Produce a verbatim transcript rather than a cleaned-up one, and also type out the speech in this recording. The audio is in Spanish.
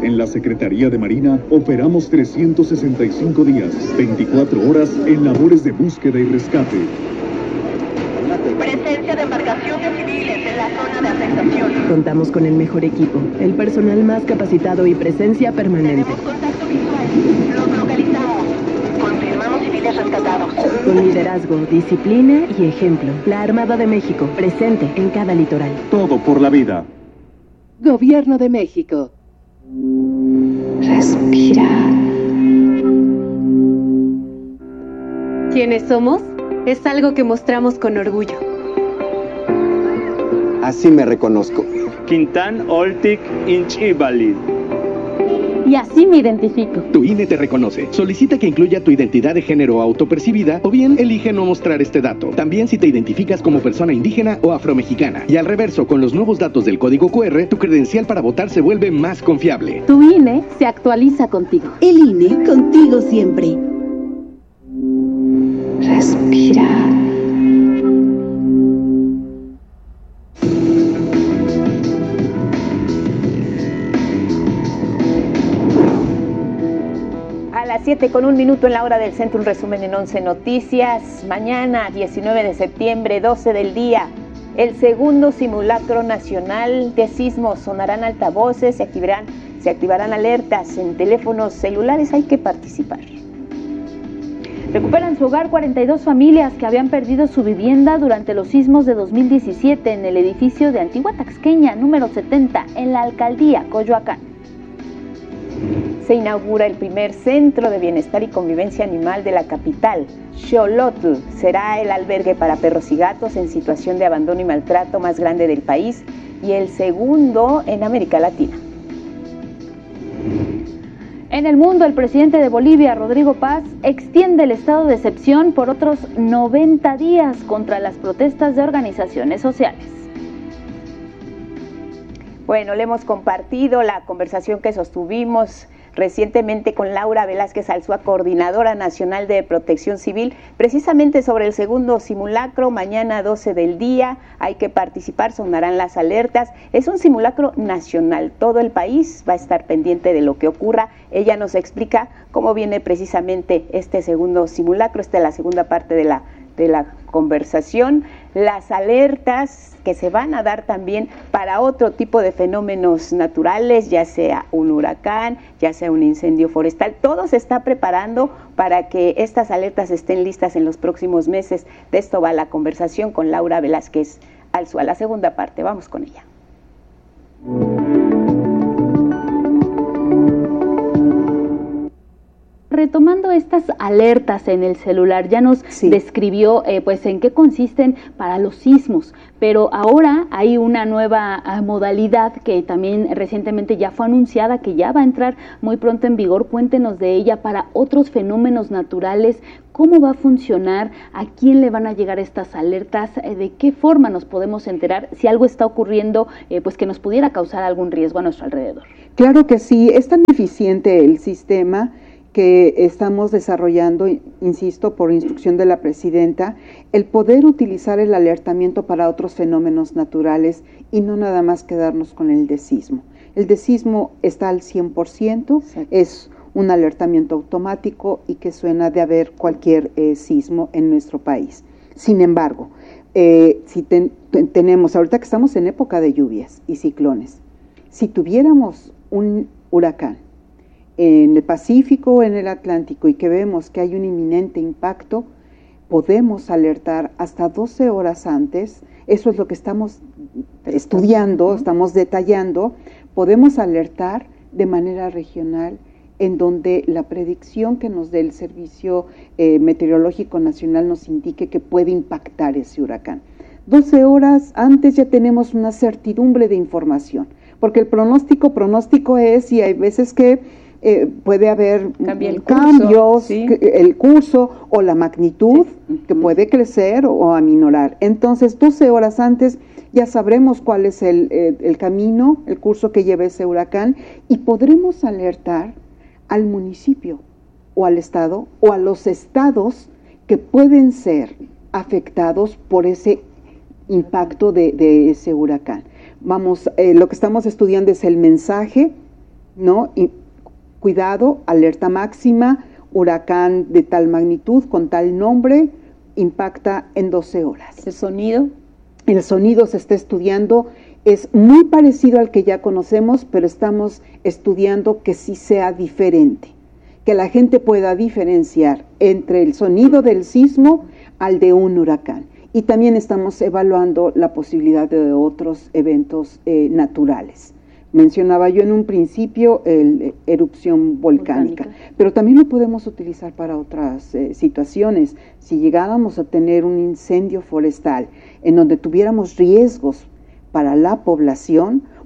En la Secretaría de Marina operamos trescientos sesenta y cinco días, veinticuatro horas en labores de búsqueda y rescate. Presencia de embarcaciones civiles en la zona de afectación. Contamos con el mejor equipo, el personal más capacitado y presencia permanente. Tenemos contacto visual. Los localizamos. Confirmamos civiles rescatados. Con liderazgo, disciplina y ejemplo. La Armada de México, presente en cada litoral. Todo por la vida. Gobierno de México. Respira. ¿Quiénes somos? Es algo que mostramos con orgullo. Así me reconozco. Quintán Oltic Inchibalid. Y así me identifico. Tu I N E te reconoce. Solicita que incluya tu identidad de género autopercibida o bien elige no mostrar este dato. También si te identificas como persona indígena o afromexicana. Y al reverso, con los nuevos datos del código cu erre, tu credencial para votar se vuelve más confiable. Tu I N E se actualiza contigo. El I N E contigo siempre. Respira. A las siete con un minuto en la hora del centro, un resumen en once Noticias. Mañana, diecinueve de septiembre, doce del día, el segundo simulacro nacional de sismos. Sonarán altavoces, se activarán, se activarán alertas en teléfonos celulares. Hay que participar. Recuperan su hogar cuarenta y dos familias que habían perdido su vivienda durante los sismos de dos mil diecisiete en el edificio de Antigua Taxqueña, número setenta, en la alcaldía Coyoacán. Se inaugura el primer centro de bienestar y convivencia animal de la capital. Xolotl será el albergue para perros y gatos en situación de abandono y maltrato más grande del país y el segundo en América Latina. En el mundo, el presidente de Bolivia, Rodrigo Paz, extiende el estado de excepción por otros noventa días contra las protestas de organizaciones sociales. Bueno, le hemos compartido la conversación que sostuvimos recientemente con Laura Velázquez Alzúa, coordinadora nacional de Protección Civil, precisamente sobre el segundo simulacro. Mañana doce del día, hay que participar, sonarán las alertas. Es un simulacro nacional, todo el país va a estar pendiente de lo que ocurra. Ella nos explica cómo viene precisamente este segundo simulacro. Esta es la segunda parte de la de la conversación, las alertas que se van a dar también para otro tipo de fenómenos naturales, ya sea un huracán, ya sea un incendio forestal. Todo se está preparando para que estas alertas estén listas en los próximos meses. De esto va la conversación con Laura Velázquez Alzúa. La segunda parte, vamos con ella. Retomando estas alertas en el celular, ya nos sí. describió eh, pues en qué consisten para los sismos, pero ahora hay una nueva uh, modalidad que también recientemente ya fue anunciada, que ya va a entrar muy pronto en vigor. Cuéntenos de ella para otros fenómenos naturales. ¿Cómo va a funcionar? ¿A quién le van a llegar estas alertas? ¿De qué forma nos podemos enterar si algo está ocurriendo eh, pues que nos pudiera causar algún riesgo a nuestro alrededor? Claro que sí, es tan eficiente el sistema que estamos desarrollando, insisto, por instrucción de la presidenta, el poder utilizar el alertamiento para otros fenómenos naturales y no nada más quedarnos con el de sismo. El de sismo está al cien por ciento, sí. Es un alertamiento automático y que suena de haber cualquier eh, sismo en nuestro país. Sin embargo, eh, si ten, ten, tenemos, ahorita que estamos en época de lluvias y ciclones, si tuviéramos un huracán en el Pacífico o en el Atlántico y que vemos que hay un inminente impacto, podemos alertar hasta doce horas antes. Eso es lo que estamos estudiando, estamos detallando. Podemos alertar de manera regional, en donde la predicción que nos dé el Servicio eh, Meteorológico Nacional nos indique que puede impactar ese huracán. doce horas antes ya tenemos una certidumbre de información, porque el pronóstico, pronóstico es, y hay veces que Eh, puede haber el cambios, curso, ¿sí? el curso o la magnitud, sí. que puede crecer o, o aminorar. Entonces, doce horas antes ya sabremos cuál es el, el, el camino, el curso que lleva ese huracán, y podremos alertar al municipio o al estado o a los estados que pueden ser afectados por ese impacto de, de ese huracán. Vamos, eh, lo que estamos estudiando es el mensaje ¿no? Y, cuidado, alerta máxima, huracán de tal magnitud, con tal nombre, impacta en doce horas. ¿El sonido? El sonido se está estudiando, es muy parecido al que ya conocemos, pero estamos estudiando que sí sea diferente, que la gente pueda diferenciar entre el sonido del sismo al de un huracán. Y también estamos evaluando la posibilidad de otros eventos eh, naturales. Mencionaba yo en un principio el eh, erupción volcánica, volcánica, pero también lo podemos utilizar para otras eh, situaciones. Si llegáramos a tener un incendio forestal en donde tuviéramos riesgos para la población,